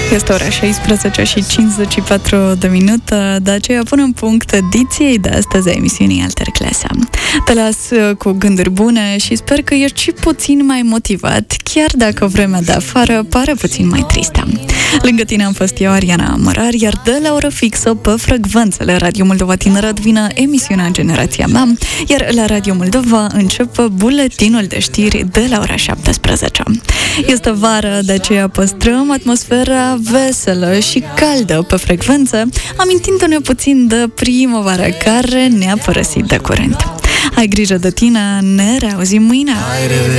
Este ora 16 și 54 de minute, de aceea pun în punct ediției de astăzi a emisiunii Alterclasă. Te las cu gânduri bune și sper că ești și puțin mai motivat, chiar dacă vremea de afară pare puțin mai tristă. Lângă tine am fost eu, Ariana Mărar, iar de la oră fixă pe frecvențele Radio Moldova Tineret vine emisiunea Generația Mea, iar la Radio Moldova începe buletinul de știri de la ora 17. Este vară, de aceea păstrăm atmosfera veselă și caldă pe frecvență, amintindu-ne puțin de primăvara care ne-a părăsit de curând. Ai grijă de tine, ne reauzim mâine!